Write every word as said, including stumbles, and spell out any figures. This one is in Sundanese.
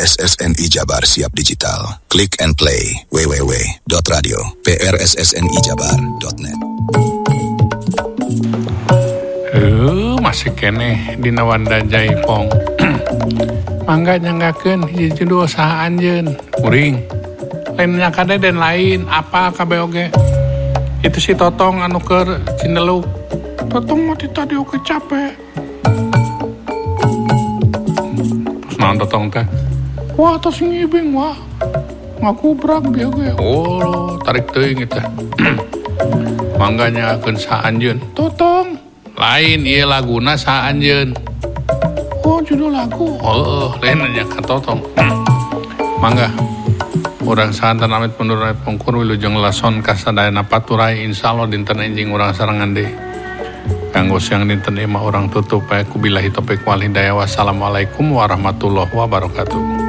S S N I Jabar siap digital. Click and play w w w dot radio p r s s n i jabar dot net. Uh, masih kene dina Wanda Jaipong. Mangga nyanggakeun hiji judul saha anjeun. Kuring. Lain nyakade dan lain apa kabe oge. Itu si Totong anu keur Cindeluk. Totong mah tadi oge capek. Terus naon Totong teh? Wah, tos ngibing wah. Ngakubrak dia oge. Oh, tarik teuing eta. Mangga nyanggakeun saha anjeun. Totong. Lain ieu laguna saha anjeun. Oh, judul lagu. Oh, lain nya ka Totong. Mangga. Urang santan amit mundur ait pungkur wilujeng lason kasadayana paturai insyaallah dinten enjing urang sarangan deui. Kanggo siang dinten imah urang tutup bae kubillahi taufik wal hidayah. Wassalamualaikum warahmatullahi wabarakatuh.